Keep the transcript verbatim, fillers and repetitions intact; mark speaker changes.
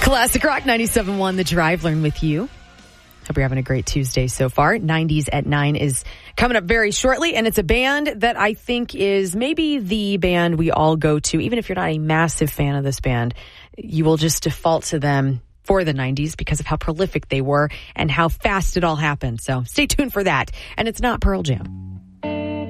Speaker 1: Classic Rock ninety-seven point one, The Drive, Learn with you. Hope you're having a great Tuesday so far. nineties at nine is coming up very shortly, and it's a band that I think is maybe the band we all go to. Even if you're not a massive fan of this band, you will just default to them for the nineties because of how prolific they were and how fast it all happened. So stay tuned for that. And it's not Pearl Jam.